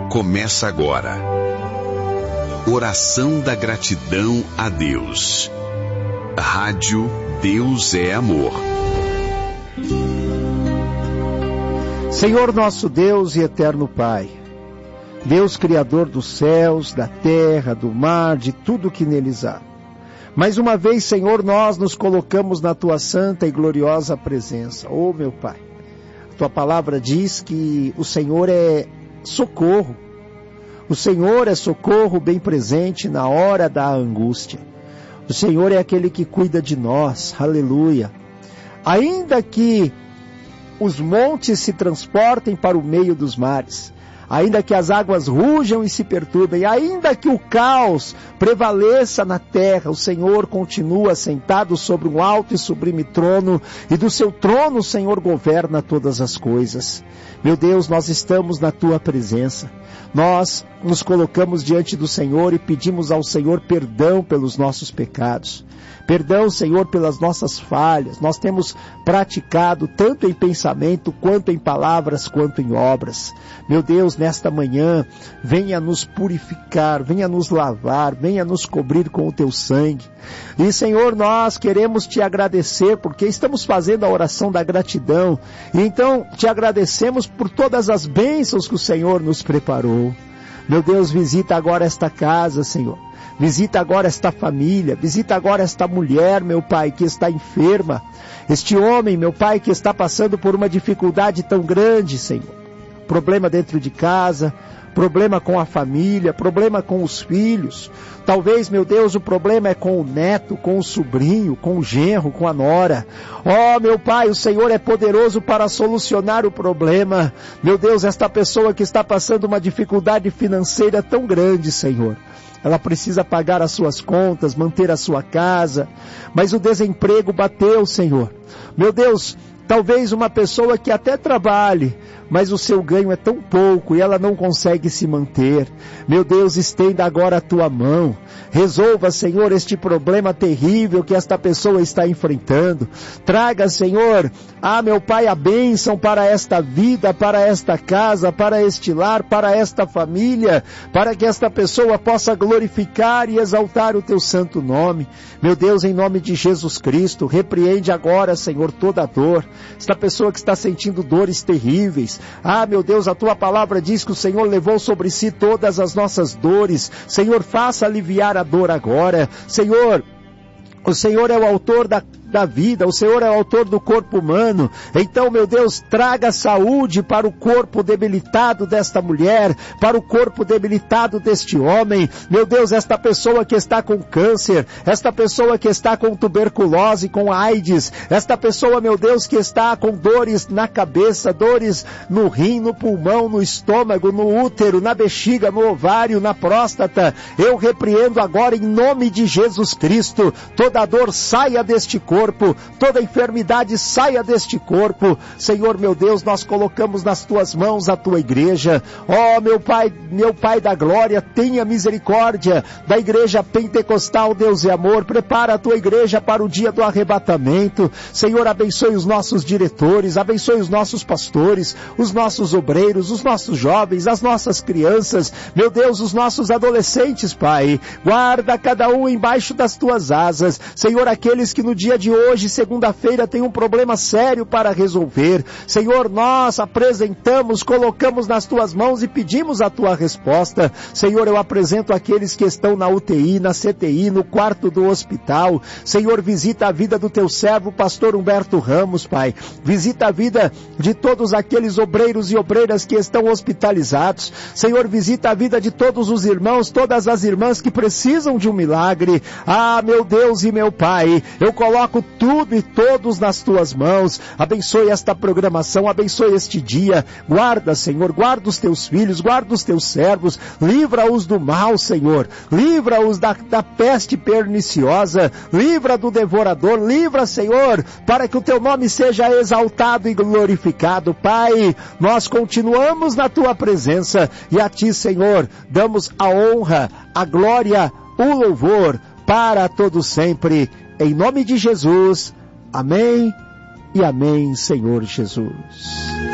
Começa agora. Oração da gratidão a Deus. Rádio Deus é Amor. Senhor nosso Deus e eterno Pai, Deus Criador dos céus, da terra, do mar, de tudo que neles há. Mais uma vez, Senhor, nós nos colocamos na Tua santa e gloriosa presença. Oh, meu Pai, a Tua palavra diz que o Senhor é socorro. O Senhor é socorro bem presente na hora da angústia. O Senhor é aquele que cuida de nós. Aleluia. Ainda que os montes se transportem para o meio dos mares, ainda que as águas rujam e se perturbem, ainda que o caos prevaleça na terra, o Senhor continua sentado sobre um alto e sublime trono, e do seu trono o Senhor governa todas as coisas. Meu Deus, nós estamos na Tua presença. Nós nos colocamos diante do Senhor e pedimos ao Senhor perdão pelos nossos pecados. Perdão, Senhor, pelas nossas falhas. Nós temos praticado tanto em pensamento, quanto em palavras, quanto em obras. Meu Deus, nesta manhã, venha nos purificar, venha nos lavar, venha nos cobrir com o Teu sangue. E, Senhor, nós queremos Te agradecer, porque estamos fazendo a oração da gratidão. E então, Te agradecemos por todas as bênçãos que o Senhor nos preparou. Meu Deus, visita agora esta casa, Senhor. Visita agora esta família, visita agora esta mulher, meu Pai, que está enferma. Este homem, meu Pai, que está passando por uma dificuldade tão grande, Senhor. Problema dentro de casa, problema com a família, problema com os filhos. Talvez, meu Deus, o problema é com o neto, com o sobrinho, com o genro, com a nora. Oh, meu Pai, o Senhor é poderoso para solucionar o problema. Meu Deus, esta pessoa que está passando uma dificuldade financeira tão grande, Senhor. Ela precisa pagar as suas contas, manter a sua casa, mas o desemprego bateu, Senhor. Meu Deus, talvez uma pessoa que até trabalhe, mas o seu ganho é tão pouco e ela não consegue se manter. Meu Deus, estenda agora a Tua mão. Resolva, Senhor, este problema terrível que esta pessoa está enfrentando. Traga, Senhor, meu Pai, a bênção para esta vida, para esta casa, para este lar, para esta família, para que esta pessoa possa glorificar e exaltar o Teu santo nome. Meu Deus, em nome de Jesus Cristo, repreende agora, Senhor, toda a dor. Esta pessoa que está sentindo dores terríveis. Meu Deus, a Tua palavra diz que o Senhor levou sobre si todas as nossas dores. Senhor, faça aliviar a dor agora. Senhor, o Senhor é o autor da vida, o Senhor é o autor do corpo humano. Então, meu Deus, traga saúde para o corpo debilitado desta mulher, para o corpo debilitado deste homem. Meu Deus, esta pessoa que está com câncer, esta pessoa que está com tuberculose, com AIDS, esta pessoa, meu Deus, que está com dores na cabeça, dores no rim, no pulmão, no estômago, no útero, na bexiga, no ovário, na próstata. Eu repreendo agora em nome de Jesus Cristo, toda dor saia deste corpo, toda enfermidade saia deste corpo. Senhor, meu Deus, nós colocamos nas Tuas mãos a Tua igreja. Oh, meu Pai da glória, tenha misericórdia da igreja pentecostal Deus e Amor. Prepara a Tua igreja para o dia do arrebatamento. Senhor, abençoe os nossos diretores, abençoe os nossos pastores, os nossos obreiros, os nossos jovens, as nossas crianças, meu Deus, os nossos adolescentes, Pai. Guarda cada um embaixo das Tuas asas. Senhor, aqueles que no dia de hoje, segunda-feira, têm um problema sério para resolver. Senhor, nós apresentamos, colocamos nas Tuas mãos e pedimos a Tua resposta. Senhor, eu apresento aqueles que estão na UTI, na CTI, no quarto do hospital. Senhor, visita a vida do Teu servo, pastor Humberto Ramos, Pai. Visita a vida de todos aqueles obreiros e obreiras que estão hospitalizados. Senhor, visita a vida de todos os irmãos, todas as irmãs que precisam de um milagre. Meu Deus e meu Pai, eu coloco tudo e todos nas Tuas mãos. Abençoe esta programação, abençoe este dia. Guarda, Senhor, guarda os Teus filhos, guarda os Teus servos, livra-os do mal, Senhor. Livra-os da peste perniciosa, livra do devorador, livra, Senhor, para que o Teu nome seja exaltado e glorificado. Pai, nós continuamos na Tua presença e a Ti, Senhor, damos a honra, a glória, o louvor para todo sempre. Em nome de Jesus, amém e amém, Senhor Jesus.